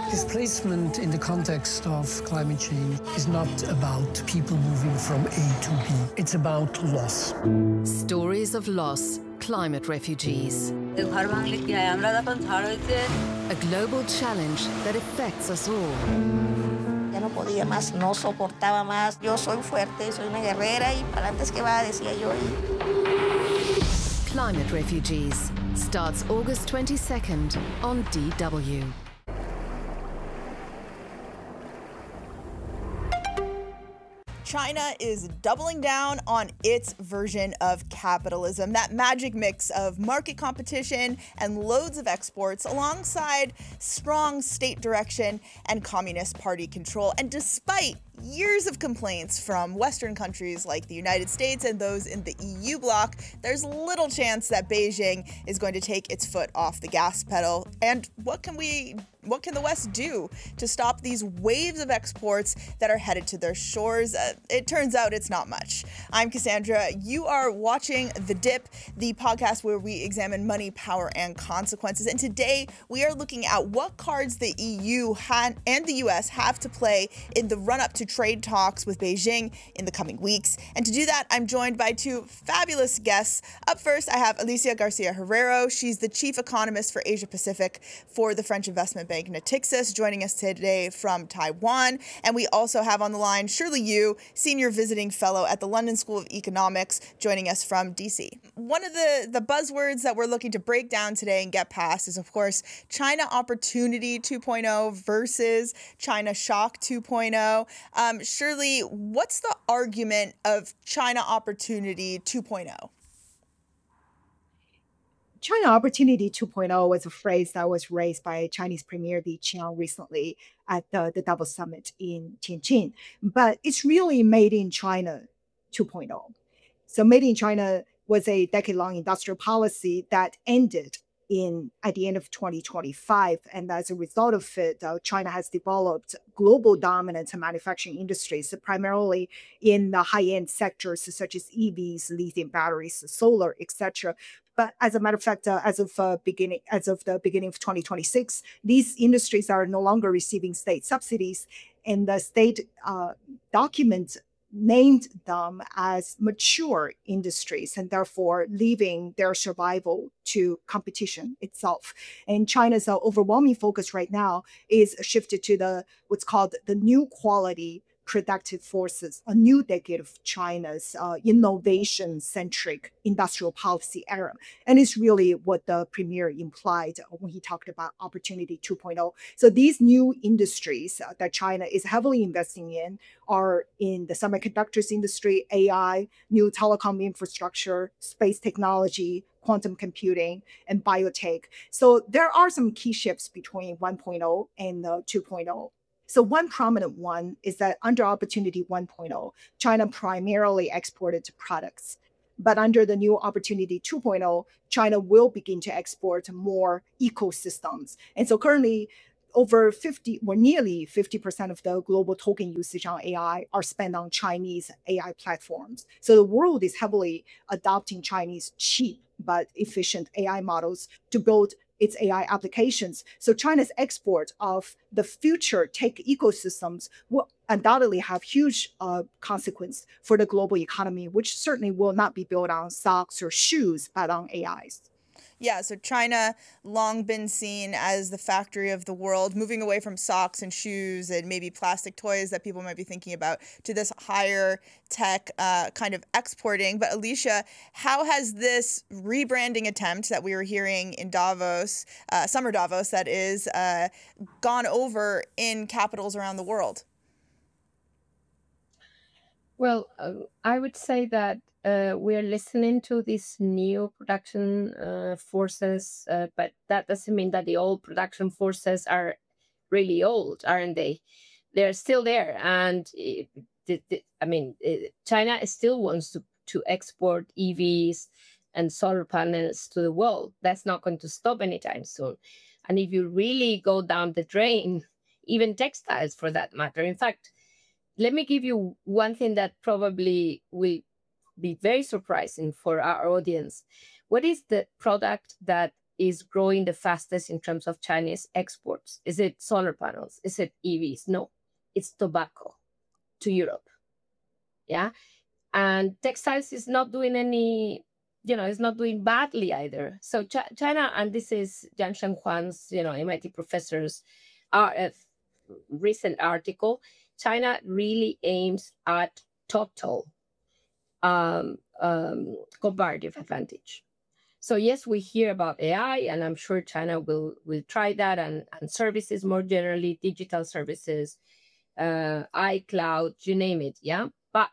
Displacement in the context of climate change is not about people moving from A to B. It's about loss. Stories of loss, climate refugees. A global challenge that affects us all. Ya no podía más, no soportaba más. Yo soy fuerte, soy una guerrera y para antes que va, decía yo. Climate Refugees starts August 22nd on DW. China is doubling down on its version of capitalism, that magic mix of market competition and loads of exports alongside strong state direction and Communist Party control. And despite years of complaints from Western countries like the United States and those in the EU bloc, there's little chance that Beijing is going to take its foot off the gas pedal. And what can the West do to stop these waves of exports that are headed to their shores? It turns out it's not much. I'm Cassandra. You are watching The Dip, the podcast where we examine money, power, and consequences. And today we are looking at what cards the EU and the US have to play in the run-up to trade talks with Beijing in the coming weeks. And to do that, I'm joined by two fabulous guests. Up first, I have Alicia Garcia Herrero. She's the chief economist for Asia Pacific for the French investment bank Natixis, joining us today from Taiwan. And we also have on the line Shirley Yu, senior visiting fellow at the London School of Economics, joining us from DC. One of the buzzwords that we're looking to break down today and get past is, of course, China Opportunity 2.0 versus China Shock 2.0. Shirley, what's the argument of China Opportunity 2.0? China Opportunity 2.0 was a phrase that was raised by Chinese Premier Li Qiang recently at the Davos Summit in Tianjin. But it's really Made in China 2.0. So Made in China was a decade-long industrial policy that ended at the end of 2025. And as a result of it, China has developed global dominant manufacturing industries, primarily in the high-end sectors such as EVs, lithium batteries, solar, etc. But as a matter of fact, as of the beginning of 2026, these industries are no longer receiving state subsidies, and the state documents named them as mature industries, and therefore leaving their survival to competition itself. And China's overwhelming focus right now is shifted to what's called the new quality productive forces, a new decade of China's innovation-centric industrial policy era. And it's really what the premier implied when he talked about Opportunity 2.0. So these new industries that China is heavily investing in are in the semiconductors industry, AI, new telecom infrastructure, space technology, quantum computing, and biotech. So there are some key shifts between 1.0 and 2.0. So one prominent one is that under Opportunity 1.0, China primarily exported products. But under the new Opportunity 2.0, China will begin to export more ecosystems. And so currently, nearly 50% of the global token usage on AI are spent on Chinese AI platforms. So the world is heavily adopting Chinese cheap but efficient AI models to build its AI applications. So China's export of the future tech ecosystems will undoubtedly have huge consequence for the global economy, which certainly will not be built on socks or shoes, but on AIs. Yeah, so China long been seen as the factory of the world, moving away from socks and shoes and maybe plastic toys that people might be thinking about to this higher tech kind of exporting. But Alicia, how has this rebranding attempt that we were hearing in Davos, summer Davos that is, gone over in capitals around the world? Well, I would say that we are listening to these new production forces, but that doesn't mean that the old production forces are really old, aren't they? They're still there. And China still wants to export EVs and solar panels to the world. That's not going to stop anytime soon. And if you really go down the drain, even textiles for that matter. In fact, let me give you one thing that probably will be very surprising for our audience. What is the product that is growing the fastest in terms of Chinese exports? Is it solar panels? Is it EVs? No, it's tobacco to Europe. Yeah. And textiles is not doing any, it's not doing badly either. So China, and this is Jiang Shenghuan's, MIT professor's recent article, China really aims at total comparative advantage. So yes, we hear about AI, and I'm sure China will try that, and services more generally, digital services, iCloud, you name it, yeah. But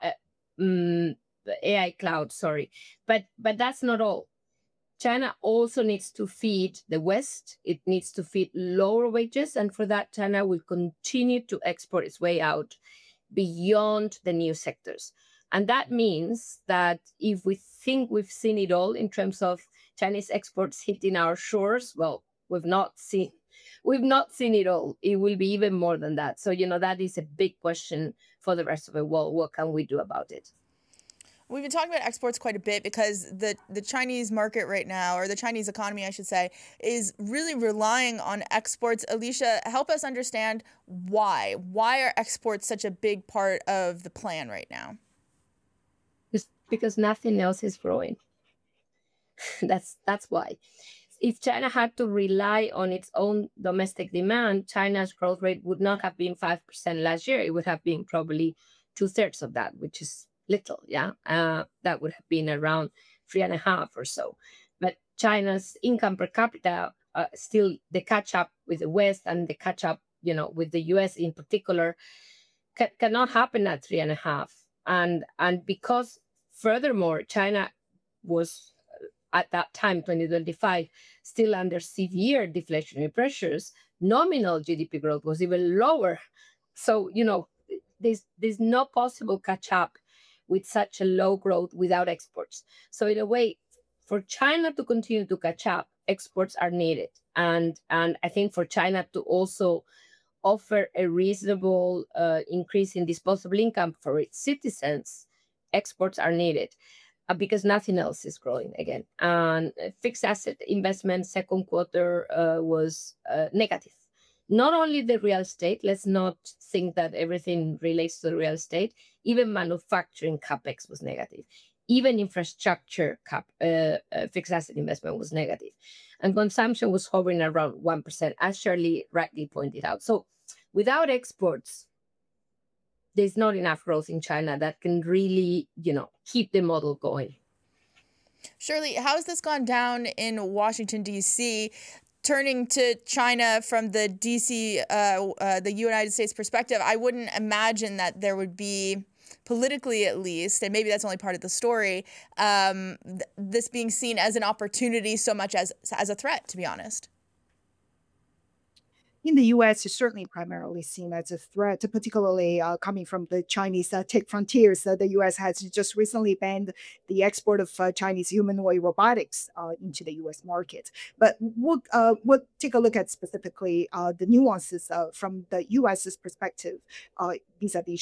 AI cloud, sorry, but that's not all. China also needs to feed the West. It needs to feed lower wages, and for that, China will continue to export its way out beyond the new sectors. And that means that if we think we've seen it all in terms of Chinese exports hitting our shores, well, we've not seen it all. It will be even more than that. So, that is a big question for the rest of the world. What can we do about it? We've been talking about exports quite a bit because the Chinese market right now, or the Chinese economy, I should say, is really relying on exports. Alicia, help us understand why. Why are exports such a big part of the plan right now? Because nothing else is growing. That's why. If China had to rely on its own domestic demand, China's growth rate would not have been 5% last year. It would have been probably 2/3 of that, which is little, yeah. That would have been around 3.5 or so. But China's income per capita, still the catch up with the West and the catch up, with the US in particular, cannot happen at 3.5. And because furthermore, China was at that time, 2025, still under severe deflationary pressures. Nominal GDP growth was even lower. So, there's no possible catch up with such a low growth without exports. So in a way, for China to continue to catch up, exports are needed. And I think for China to also offer a reasonable increase in disposable income for its citizens, exports are needed. Because nothing else is growing again. And fixed asset investment second quarter was negative. Not only the real estate, let's not think that everything relates to the real estate, even manufacturing capex was negative. Even infrastructure fixed asset investment was negative. And consumption was hovering around 1%, as Shirley rightly pointed out. So without exports, there's not enough growth in China that can really, keep the model going. Shirley, how has this gone down in Washington, D.C.? Turning to China from the D.C., the United States perspective, I wouldn't imagine that there would be, politically at least, and maybe that's only part of the story, this being seen as an opportunity so much as a threat, to be honest. In the US, it's certainly primarily seen as a threat, particularly coming from the Chinese tech frontiers. The US has just recently banned the export of Chinese humanoid robotics into the US market. But we'll take a look at specifically the nuances from the US's perspective vis-a-vis